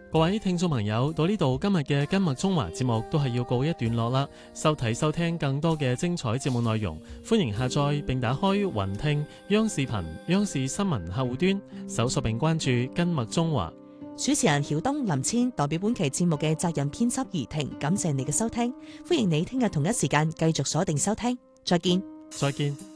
各位聽眾朋友，到呢度今日嘅今麥中華節目都係要告一段落啦。收睇收聽更多嘅精彩節目內容，歡迎下載並打開雲聽央視頻、央視新聞客戶端，搜索並關注今麥中華。 主持人曉東、林千代表本期節目嘅責任編輯儀婷，感謝你嘅收聽，歡迎你聽日同一時間繼續鎖定收聽，再見。 再見。